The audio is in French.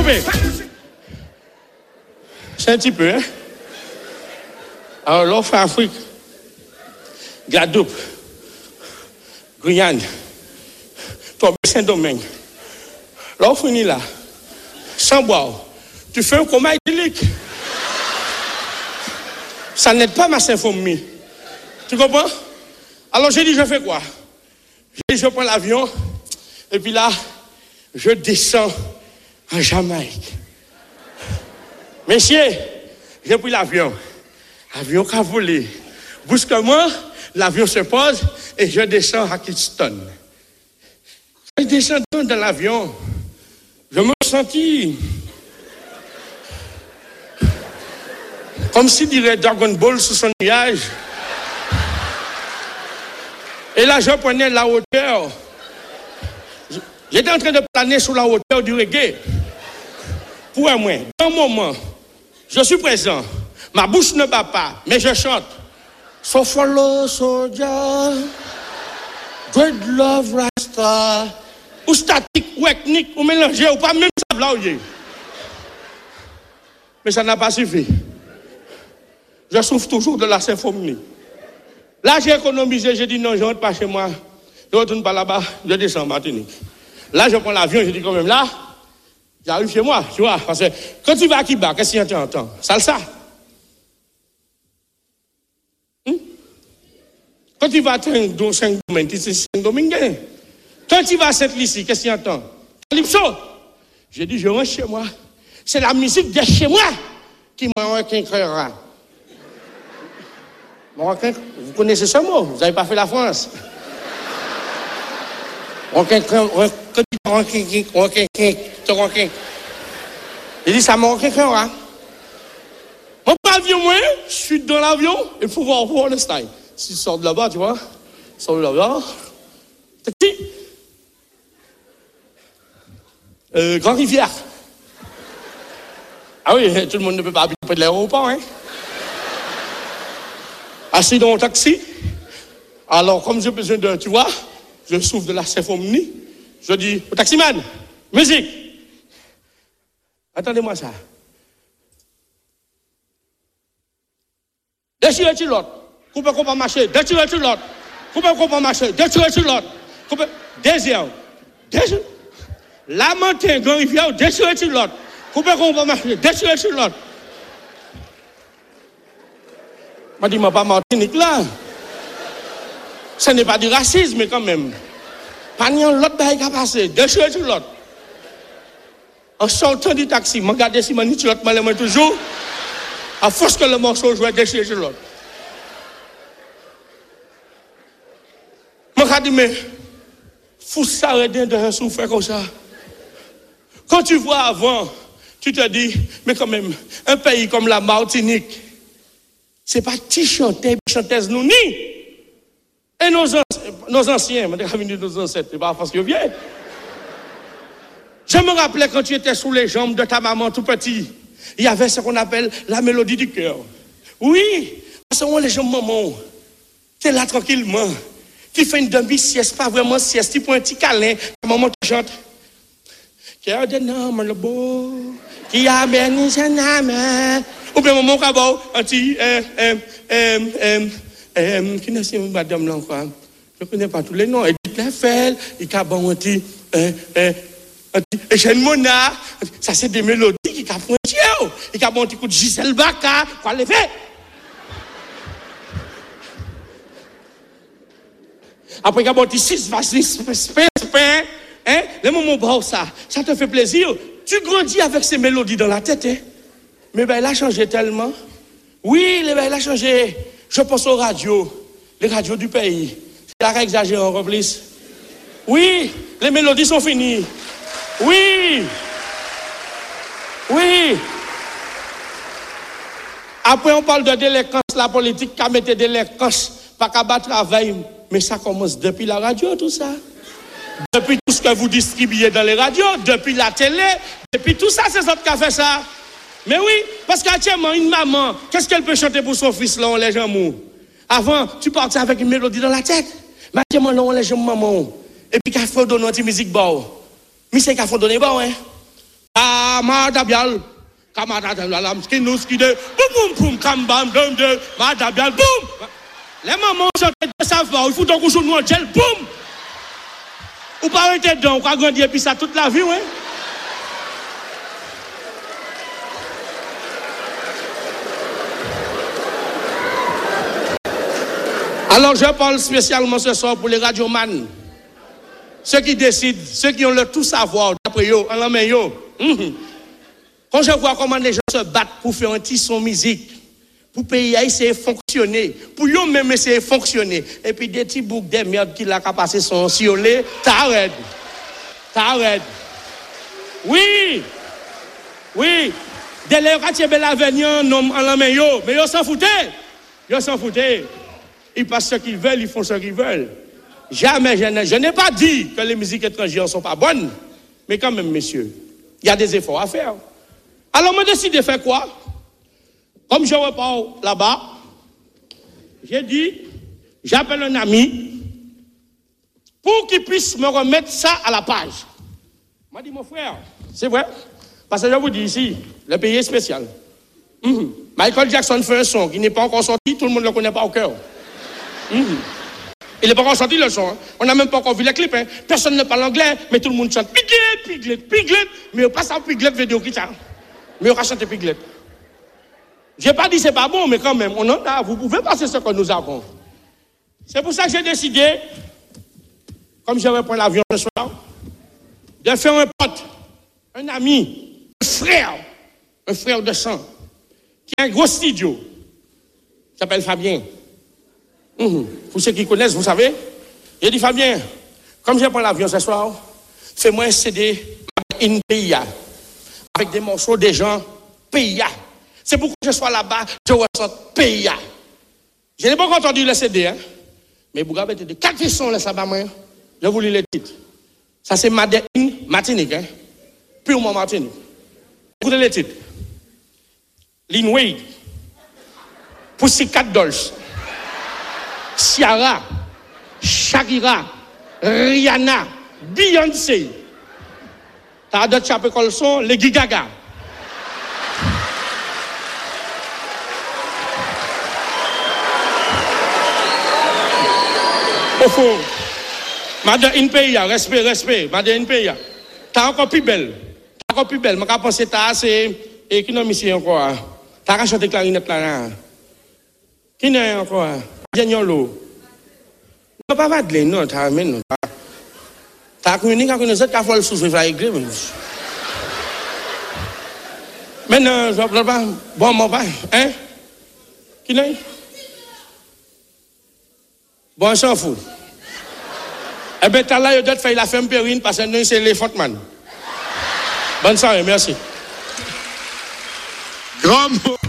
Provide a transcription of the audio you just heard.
campé. C'est un petit peu, hein? Alors, l'offre Afrique, Guadeloupe, Guyane, Saint-Domingue. L'offre finit là, sans boire. Tu fais un coma idyllique. Ça n'aide pas ma symphonie. Tu comprends? Alors j'ai dit, je fais quoi? J'ai dit, je prends l'avion, et puis là, je descends en Jamaïque. Messieurs, j'ai pris l'avion. L'avion qui a volé. Brusquement, l'avion se pose et je descends à Kingston. En descendant dans l'avion, je me sentis comme si dirait Dragon Ball sous son nuage. Et là, je prenais la hauteur. J'étais en train de planer sous la hauteur du reggae. Pour moi, dans un moment, je suis présent. Ma bouche ne bat pas, mais je chante. So follow soldier, great love rasta. Ou statique, ou ethnique, ou mélangé, ou pas même ça là. Mais ça n'a pas suffi. Je souffre toujours de la symphonie. Là, j'ai économisé, j'ai dit non, je ne rentre pas chez moi. Je ne retourne pas là-bas, je descends en Martinique. Là, je prends l'avion, je dis quand même là, j'arrive chez moi, tu vois. Parce que quand tu vas à Kiba, qu'est-ce que tu entends? Salsa. Quand tu vas à Saint-Domingue, c'est Saint-Domingue. Quand tu vas à Sainte-Lucie, qu'est-ce que tu entends? Calypso. J'ai dit, je rentre chez moi. C'est la musique de chez moi qui m'a requinquera. Vous connaissez ce mot? Vous n'avez pas fait la France. Il dit, ça m'a requinquera. Mon avion, moi, je suis dans l'avion, il faut voir le style. Si tu sors de là-bas, tu vois, sors de là-bas. Grand Rivière. Ah oui, tout le monde ne peut pas habiter près de l'aéroport, hein. Assis dans un taxi. Alors, comme j'ai besoin de, tu vois, je souffre de la symphonie. Je dis au taximan, musique. Attendez-moi ça. Déchirez sur l'autre. Coupez qu'on va marcher. Déchirez sur l'autre. Coupez qu'on va marcher. Déchirez sur l'autre. Coupez. Deuxième. La montagne, Grand Rivière, déchirez sur l'autre. Coupez qu'on va marcher. Déchirez sur l'autre. Je dis, pas Martinique là. Ce n'est pas du racisme, mais quand même. Pas n'y a l'autre bail qui a passé. Déchirez sur l'autre. En sortant du taxi, je regarde si je suis l'autre, toujours. À force que le morceau joue, déchiré sur l'autre. Je me dis, mais faut s'arrêter de souffrir comme ça. Quand tu vois avant, tu te dis, mais quand même, un pays comme la Martinique, c'est pas petit chanteuse nous ni. Et nos anciens, nos ancêtres, c'est pas parce que vieux. Je me rappelais quand tu étais sous les jambes de ta maman tout petit, il y avait ce qu'on appelle la mélodie du cœur. Oui, parce que les jambes maman, t'es là tranquillement. Tu fais une demi-sieste, pas vraiment sieste, tu prends un petit câlin, ta maman te chante. Cœur de homme le beau, qui a béni son âme. Ou bien maman cabot, un petit, qui n'est pas madame là encore. Je ne connais pas tous les noms. Edith Lefel, il a bon un petit, Eugène Mona. Ça c'est des mélodies qui a frontière. Il a bon un petit coup de Gisèle Baka, quoi les fait. Après, il y a un petit 6 hein? Le moment où ça te fait plaisir. Tu grandis avec ces mélodies dans la tête, hein? Mais ben, il a changé tellement. Oui, il a changé. Je pense aux radios, les radios du pays. C'est là exagéré en plus. Oui, les mélodies sont finies. Oui. Oui. Après, on parle de délinquance, la politique qui a mis délinquance, pas qu'à battre travail. Mais ça commence depuis la radio, tout ça. Depuis tout ce que vous distribuez dans les radios, depuis la télé, depuis tout ça, c'est ça qui a fait ça. Mais oui, parce qu'actuellement, une maman, qu'est-ce qu'elle peut chanter pour son fils, là, on les gens mou? Avant, tu partais avec une mélodie dans la tête. Mais actuellement, là, on les gens maman. Et puis, qu'elle fait donner une musique bon. Mais c'est qu'elle fait donner bon, hein. Kamadabial. Kamadabial. Skinous qui de. Boum, boum, boum. Kambam, dum, de. Madabial. Boum. Les mamans chantent de savoir. Il faut donc qu'on joue nous en gel. Boum. Ou pas arrêter dedans. On va grandir puis ça toute la vie, ouais. Alors je parle spécialement ce soir pour les radiomans. Ceux qui décident, ceux qui ont le tout savoir, d'après eux, en la main, Quand je vois comment les gens se battent pour faire un petit son musique, pour payer, essayer de fonctionner, pour eux-mêmes essayer de fonctionner, et puis des petits boucs de merde qui l'ont passé son siolet, t'arrêtes. Oui. Dès les quartiers Belavenien, non, en la main, mais ils s'en foutaient. Ils passent ce qu'ils veulent, ils font ce qu'ils veulent. Jamais, je n'ai pas dit que les musiques étrangères ne sont pas bonnes. Mais quand même, messieurs, il y a des efforts à faire. Alors, je décide de faire quoi? Comme je repars là-bas, j'ai dit, j'appelle un ami pour qu'il puisse me remettre ça à la page. Il m'a dit, mon frère, c'est vrai. Parce que je vous dis ici, le pays est spécial. Michael Jackson fait un son qui n'est pas encore sorti, tout le monde ne le connaît pas au cœur. Il n'est pas encore sorti le son. Hein. On n'a même pas encore vu les clips. Hein. Personne ne parle anglais, mais tout le monde chante Piglet. Mais on passe à Piglet vidéo qui ça. Mais on va chanter Piglet. Je n'ai pas dit c'est pas bon, mais quand même, on en a. Vous pouvez passer ce que nous avons. C'est pour ça que j'ai décidé, comme je vais prendre l'avion ce soir, de faire un pote, un ami, un frère de sang, qui a un gros studio, qui s'appelle Fabien. Pour ceux qui connaissent, vous savez, j'ai dit Fabien, comme je prends l'avion ce soir, fais-moi un CD in PIA, avec des morceaux des gens PIA. C'est pourquoi je sois là-bas, je ressens PIA. Je n'ai pas encore entendu le CD, hein? Mais vous avez de 4 sons là, ça va, moi. Je vous lis les titres. Ça, c'est Made in Martinique, hein? Purement Martinique. Écoutez les titres. Lin Wade, Pussycat Dolls, Ciara, Shakira, Rihanna, Beyoncé. T'as d'autres chapeux comme son, les Gigaga. Au fond, Madame Inpeya, respect, Madame Inpeya. T'as encore plus belle. Je pense que t'as assez. Et qui n'a mis ici encore? T'as chanté clarinette là. Qui n'a encore? Diagnolo. Non, pas Madeleine, non, t'as amené, non. T'as communiqué avec nous autres qui a fait le sous-vivre à l'église. Maintenant, je ne vais pas. Bon, mon père, hein? Qui n'a? Bon, on s'en fout. Eh bien, t'as là, il doit faire la femme périne parce que nous, c'est l'éléphant man. Bonne soirée, merci. Grand mot.